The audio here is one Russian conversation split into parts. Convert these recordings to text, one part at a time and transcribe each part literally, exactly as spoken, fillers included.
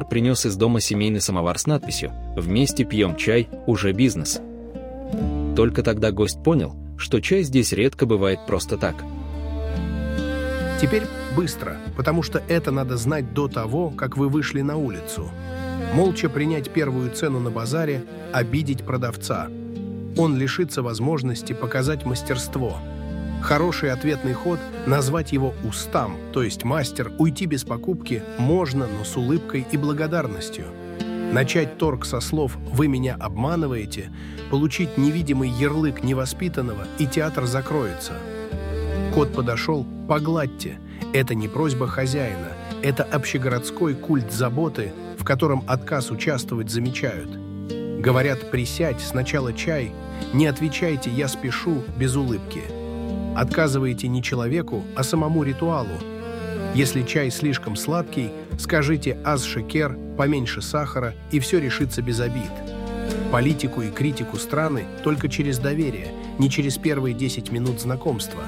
принес из дома семейный самовар с надписью «Вместе пьем чай, уже бизнес». Только тогда гость понял, что чай здесь редко бывает просто так. Теперь быстро, потому что это надо знать до того, как вы вышли на улицу. Молча принять первую цену на базаре, обидеть продавца. Он лишится возможности показать мастерство. Хороший ответный ход – назвать его устам, то есть мастер, уйти без покупки можно, но с улыбкой и благодарностью. Начать торг со слов «вы меня обманываете», получить невидимый ярлык невоспитанного, и театр закроется. Кот подошел – погладьте. Это не просьба хозяина, это общегородской культ заботы, в котором отказ участвовать замечают. Говорят, присядь, сначала чай, не отвечайте «я спешу» без улыбки. Отказываете не человеку, а самому ритуалу. Если чай слишком сладкий, скажите «аз шекер», поменьше сахара, и все решится без обид. Политику и критику страны только через доверие, не через первые десять минут знакомства.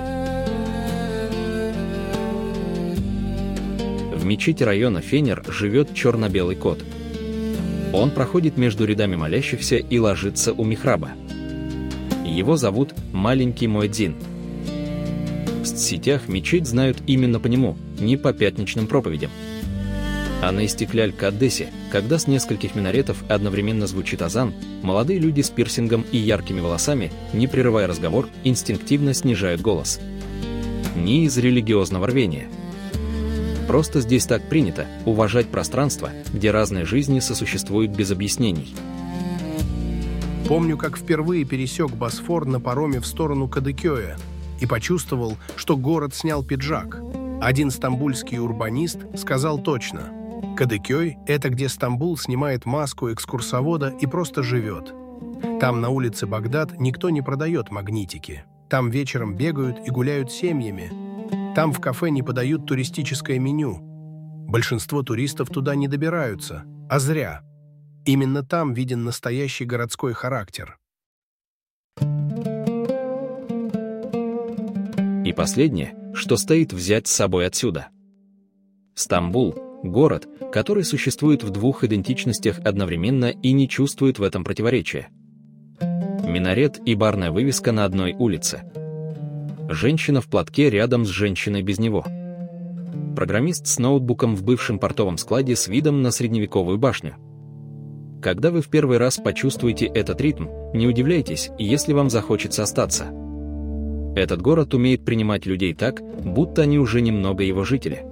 В мечети района Фенер живет черно-белый кот. Он проходит между рядами молящихся и ложится у михраба. Его зовут Маленький Муэдзин. В соцсетях мечеть знают именно по нему, не по пятничным проповедям. А на Истикляль-Каддесе, когда с нескольких минаретов одновременно звучит азан, молодые люди с пирсингом и яркими волосами, не прерывая разговор, инстинктивно снижают голос. Не из религиозного рвения. Просто здесь так принято уважать пространство, где разные жизни сосуществуют без объяснений. Помню, как впервые пересек Босфор на пароме в сторону Кадыкёя и почувствовал, что город снял пиджак. Один стамбульский урбанист сказал точно: Кадыкёй – это где Стамбул снимает маску экскурсовода и просто живет. Там на улице Багдад никто не продает магнитики. Там вечером бегают и гуляют семьями. Там в кафе не подают туристическое меню. Большинство туристов туда не добираются, а зря. Именно там виден настоящий городской характер. И последнее, что стоит взять с собой отсюда. Стамбул – город, который существует в двух идентичностях одновременно и не чувствует в этом противоречия. Минарет и барная вывеска на одной улице. Женщина в платке рядом с женщиной без него. Программист с ноутбуком в бывшем портовом складе с видом на средневековую башню. Когда вы в первый раз почувствуете этот ритм, не удивляйтесь, если вам захочется остаться. Этот город умеет принимать людей так, будто они уже немного его жители.